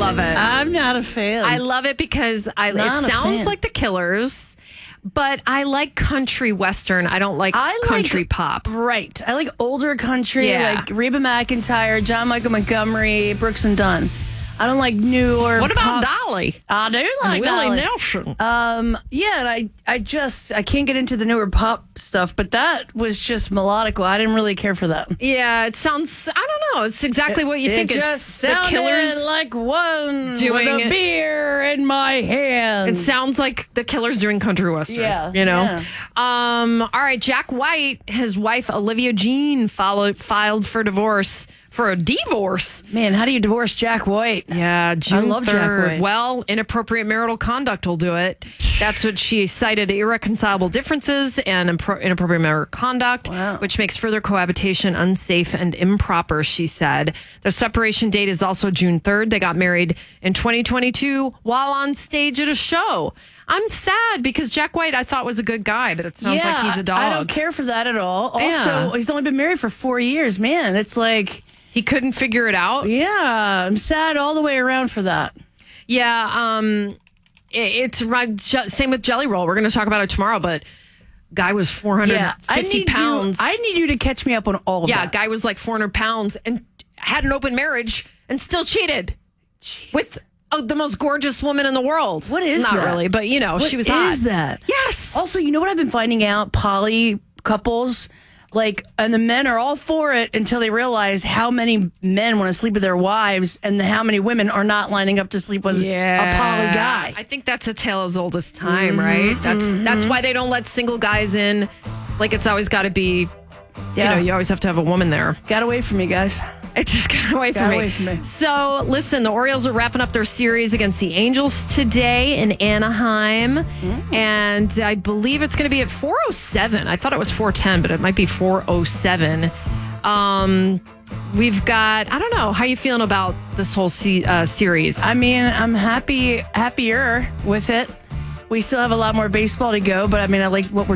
love it. I'm not a fan. I love it because it sounds like the Killers. But I like country western. I don't like country pop. Right. I like older country, Yeah. like Reba McEntire, John Michael Montgomery, Brooks and Dunn. I don't like newer. What about pop. Dolly? I do like Willie Dolly. Nelson. Yeah, and I can't get into the newer pop stuff, but that was just melodical. I didn't really care for that. Yeah, it sounds, I don't know. It's exactly what you think. It It's just the sounded Killers like one doing with a beer in my hand. It sounds like the Killers doing country western. Yeah, you know. yeah. All right, Jack White, his wife Olivia Jean filed for divorce. For a divorce. Man, how do you divorce Jack White? Yeah, June I love 3rd. Jack White. Well, inappropriate marital conduct will do it. That's what she cited: irreconcilable differences and inappropriate marital conduct, which makes further cohabitation unsafe and improper, she said. The separation date is also June 3rd. They got married in 2022 while on stage at a show. I'm sad because Jack White I thought was a good guy, but it sounds like he's a dog. I don't care for that at all. Also, Yeah. he's only been married for 4 years. Man, it's like... He couldn't figure it out. Yeah, I'm sad all the way around for that. Yeah, it's right. Same with Jelly Roll. We're going to talk about it tomorrow, but guy was 450 pounds. I need you to catch me up on all of that. Yeah, guy was like 400 pounds and had an open marriage and still cheated with the most gorgeous woman in the world. What is Not that? really, but you know, she was hot. What is that? Yes. Also, you know what I've been finding out? Poly couples... and the men are all for it until they realize how many men want to sleep with their wives and how many women are not lining up to sleep with a poly guy. I think that's a tale as old as time, right? That's why they don't let single guys in. Like it's always got to be, you know, you always have to have a woman there. Got away from me, guys. It just got away from me. So, listen, the Orioles are wrapping up their series against the Angels today in Anaheim. And I believe it's going to be at 4:07. I thought it was 4:10, but it might be 4:07. We've got, I don't know, how you feeling about this whole series? I mean, I'm happier with it. We still have a lot more baseball to go, but I mean, I like what we're